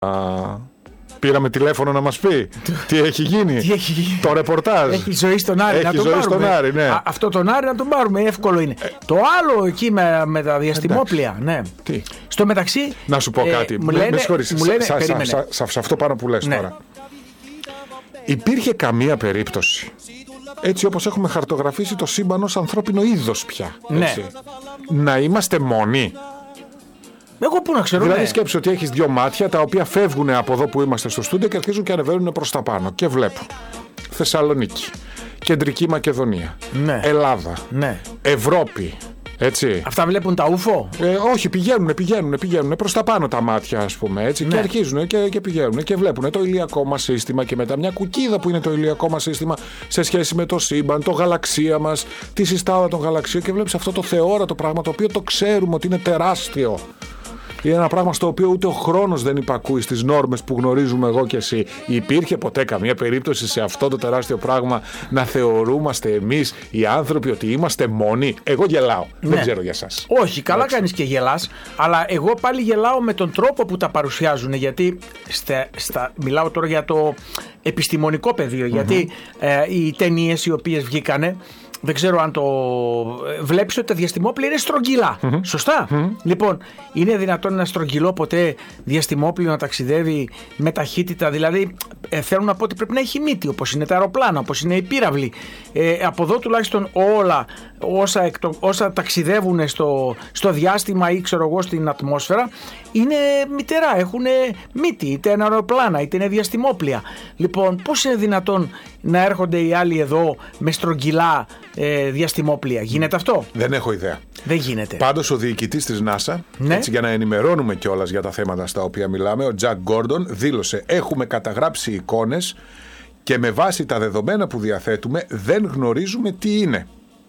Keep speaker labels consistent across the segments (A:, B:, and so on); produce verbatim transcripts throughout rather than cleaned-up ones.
A: Πήραμε τηλέφωνο να μας πει τι έχει γίνει.
B: Τι έχει γίνει.
A: Το ρεπορτάζ.
B: Έχει ζωή στον Άρη.
A: Έχει
B: να τον
A: ζωή
B: πάρουμε.
A: στον Άρη, ναι.
B: Α, αυτό τον Άρη να τον πάρουμε, εύκολο είναι. Ε, το άλλο εκεί με, με τα διαστημόπλια. Ναι.
A: Τι.
B: Στο μεταξύ.
A: Να σου πω
B: ε,
A: κάτι.
B: Μου λένε,
A: με συγχωρείς.
B: μου λένε,
A: σε αυτό πάνω που λες, ναι, τώρα. Υπήρχε καμία περίπτωση, έτσι όπως έχουμε χαρτογραφήσει το σύμπαν ως ανθρώπινο είδος πια, έτσι, ναι, να είμαστε μόνοι?
B: Εγώ πού να ξέρω.
A: Δηλαδή,
B: ναι.
A: σκέψου ότι έχεις δύο μάτια τα οποία φεύγουν από εδώ που είμαστε στο στούντιο και αρχίζουν και ανεβαίνουν προς τα πάνω και βλέπουν Θεσσαλονίκη, Κεντρική Μακεδονία, ναι, Ελλάδα, ναι, Ευρώπη. Έτσι.
B: Αυτά βλέπουν τα ούφο.
A: Ε, όχι, πηγαίνουν, πηγαίνουν, πηγαίνουν προς τα πάνω τα μάτια, ας πούμε, έτσι, ναι, και αρχίζουν και, και πηγαίνουν και βλέπουν το ηλιακό μας σύστημα και μετά μια κουκίδα που είναι το ηλιακό μας σύστημα σε σχέση με το σύμπαν, το γαλαξία μας, τη συστάδα των γαλαξίων, και βλέπεις αυτό το θεόρατο πράγμα το οποίο το ξέρουμε ότι είναι τεράστιο. Είναι ένα πράγμα στο οποίο ούτε ο χρόνος δεν υπακούει στις νόρμες που γνωρίζουμε εγώ και εσύ. Υπήρχε ποτέ καμία περίπτωση σε αυτό το τεράστιο πράγμα να θεωρούμαστε εμείς οι άνθρωποι ότι είμαστε μόνοι? Εγώ γελάω. Ναι. Δεν ξέρω για σας.
B: Όχι, καλά κάνεις και γελάς, αλλά εγώ πάλι γελάω με τον τρόπο που τα παρουσιάζουν. Γιατί στα, στα, μιλάω τώρα για το επιστημονικό πεδίο. Mm-hmm. Γιατί ε, οι ταινίες οι οποίες βγήκανε, δεν ξέρω αν το βλέπεις ότι τα διαστημόπλια είναι στρογγυλά. Mm-hmm. Σωστά. Mm-hmm. Λοιπόν, είναι δυνατόν ένα στρογγυλό ποτέ διαστημόπλιο να ταξιδεύει με ταχύτητα? Δηλαδή, ε, θέλω να πω ότι πρέπει να έχει μύτη, όπως είναι τα αεροπλάνα, όπως είναι οι πύραυλοι. Ε, από εδώ τουλάχιστον όλα όσα, εκτο, όσα ταξιδεύουν στο, στο διάστημα ή ξέρω εγώ στην ατμόσφαιρα είναι μυτερά, έχουν μύτη, είτε είναι αεροπλάνα είτε είναι διαστημόπλια. Λοιπόν, πώς είναι δυνατόν να έρχονται οι άλλοι εδώ με στρογγυλά ε, διαστημόπλια? Γίνεται αυτό?
A: Δεν έχω ιδέα.
B: Δεν γίνεται.
A: Πάντως ο διοικητής της NASA,
B: ναι,
A: έτσι, για να ενημερώνουμε κιόλας για τα θέματα στα οποία μιλάμε, ο Jack Gordon δήλωσε: έχουμε καταγράψει εικόνες και με βάση τα δεδομένα που διαθέτουμε δεν γνωρίζουμε τι είναι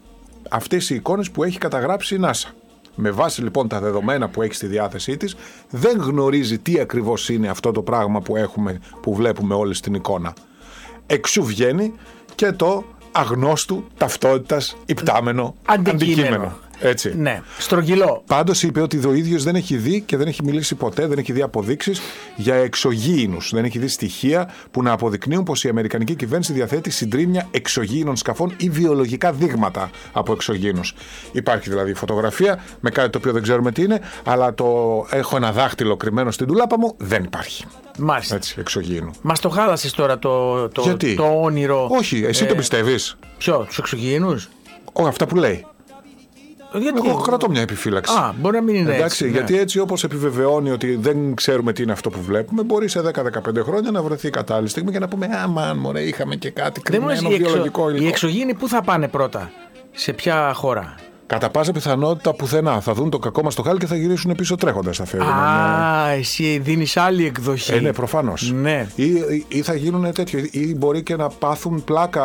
A: αυτές οι εικόνες που έχει καταγράψει η NASA. Με βάση λοιπόν τα δεδομένα που έχει στη διάθεσή της, δεν γνωρίζει τι ακριβώς είναι αυτό το πράγμα που έχουμε, που βλέπουμε όλοι στην εικόνα. Εξού βγαίνει και το αγνώστου ταυτότητας υπτάμενο αντικείμενο. αντικείμενο. Έτσι.
B: Ναι, στρογγυλό.
A: Πάντως είπε ότι ο ίδιος δεν έχει δει και δεν έχει μιλήσει ποτέ, δεν έχει δει αποδείξεις για εξωγήινους. Δεν έχει δει στοιχεία που να αποδεικνύουν πως η αμερικανική κυβέρνηση διαθέτει συντρίμμια εξωγήινων σκαφών ή βιολογικά δείγματα από εξωγήινους. Υπάρχει δηλαδή φωτογραφία με κάτι το οποίο δεν ξέρουμε τι είναι, αλλά το έχω ένα δάχτυλο κρυμμένο στην ντουλάπα μου, δεν υπάρχει.
B: Μάλιστα.
A: Έτσι, εξωγήινου.
B: Μας το χάλασες τώρα το, το,
A: Γιατί?
B: το όνειρο.
A: Όχι, εσύ ε... το πιστεύεις?
B: Ποιο, τους εξωγήινους?
A: Όχι, αυτά που λέει.
B: Γιατί?
A: Εγώ κρατώ μια επιφύλαξη.
B: Α, μπορεί να μην είναι.
A: Εντάξει,
B: έτσι.
A: Γιατί
B: ναι.
A: έτσι όπως επιβεβαιώνει ότι δεν ξέρουμε τι είναι αυτό που βλέπουμε, μπορεί σε δέκα με δεκαπέντε χρόνια να βρεθεί η κατάλληλη στιγμή και να πούμε «Α, μαν, μωρέ, είχαμε και κάτι κρυμμένο βιολογικό υλικό».
B: Οι εξωγήινοι πού θα πάνε πρώτα? Σε ποια χώρα?
A: Κατά πάσα πιθανότητα πουθενά. Θα δουν το κακό μας το χάλι και θα γυρίσουν πίσω τρέχοντας. Θα φεύγουν.
B: Α, ναι. Εσύ δίνεις άλλη εκδοχή.
A: Ε, ναι, προφανώς.
B: Ναι.
A: Ή, ή, ή θα γίνουν τέτοιο. Ή μπορεί και να πάθουν πλάκα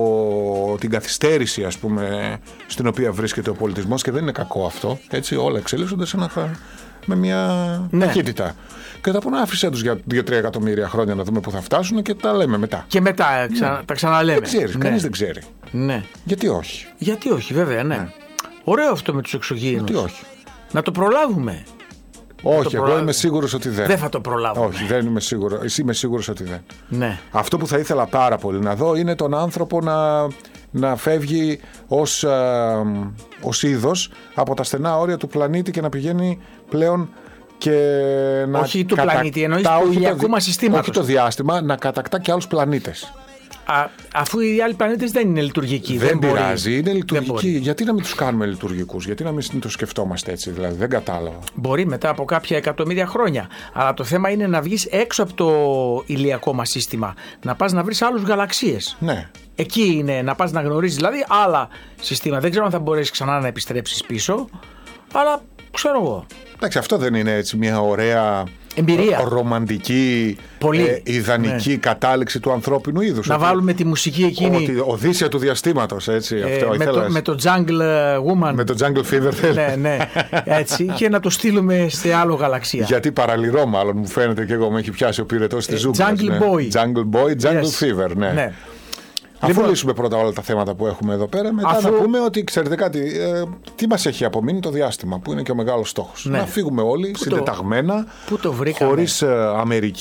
A: από την καθυστέρηση, ας πούμε, στην οποία βρίσκεται ο πολιτισμός, και δεν είναι κακό αυτό. Έτσι, όλα εξελίσσονται σε ένα, με μια ναι. ταχύτητα. Και θα πούνε άφησέ τους για δύο τρία εκατομμύρια χρόνια να δούμε πού θα φτάσουν και τα λέμε μετά.
B: Και μετά ξα... ναι. τα ξαναλέμε.
A: Δεν ξέρεις, ναι. κανείς δεν ξέρει.
B: Ναι.
A: Γιατί όχι.
B: Γιατί όχι, βέβαια, ναι. ναι. Ωραίο αυτό με τους εξωγήινους.
A: Γιατί όχι.
B: Να το προλάβουμε.
A: Όχι,
B: το
A: εγώ
B: προλάβουμε.
A: είμαι σίγουρος ότι δεν.
B: Δεν θα το προλάβουμε.
A: Όχι, δεν είμαι σίγουρος. Εσύ είμαι σίγουρος ότι δεν.
B: Ναι.
A: Αυτό που θα ήθελα πάρα πολύ να δω είναι τον άνθρωπο να, να φεύγει ως, α, ως είδος από τα στενά όρια του πλανήτη και να πηγαίνει πλέον και να
B: όχι του
A: κατα...
B: πλανήτη, εννοείς του ηλιακού μας συστήματος.
A: Όχι το διάστημα, να κατακτά και άλλους πλανήτες.
B: Α, αφού οι άλλοι πλανήτες δεν είναι λειτουργικοί.
A: Δεν, δεν πειράζει,
B: μπορεί.
A: είναι λειτουργικοί. Γιατί να μην τους κάνουμε λειτουργικούς, γιατί να μην το σκεφτόμαστε έτσι, δηλαδή, δεν κατάλαβα.
B: Μπορεί μετά από κάποια εκατομμύρια χρόνια. Αλλά το θέμα είναι να βγεις έξω από το ηλιακό μας σύστημα. Να πας να βρεις άλλους γαλαξίες.
A: Ναι.
B: Εκεί είναι να πας να γνωρίσεις δηλαδή άλλα συστήματα. Δεν ξέρω αν θα μπορέσεις ξανά να επιστρέψεις πίσω, αλλά ξέρω εγώ.
A: Εντάξει, αυτό δεν είναι έτσι μια ωραία
B: εμπειρία,
A: ρομαντική, ε, ιδανική ναι. κατάληξη του ανθρώπινου είδους.
B: Να ότι, βάλουμε τη μουσική εκείνη.
A: Ότι Οδύσσια του διαστήματος, έτσι.
B: Ε,
A: αυτό,
B: με, το, με το Jungle Woman.
A: Με το Jungle Fever.
B: Ναι, ναι. Έτσι, και να το στείλουμε σε άλλο γαλαξία.
A: Γιατί παραλυρώ, μάλλον μου φαίνεται και εγώ, με έχει πιάσει ο πυρετός της Ζούγκας.
B: Jungle
A: ναι.
B: Boy.
A: Jungle Boy, Jungle
B: yes.
A: Fever, ναι. ναι. Αφού λοιπόν, λύσουμε πρώτα όλα τα θέματα που έχουμε εδώ πέρα, μετά αφού... να πούμε ότι ξέρετε κάτι, ε, τι μας έχει απομείνει το διάστημα, που είναι και ο μεγάλος στόχος. Ναι. Να φύγουμε όλοι
B: πού
A: συντεταγμένα,
B: το... χωρίς
A: ε, Αμερική.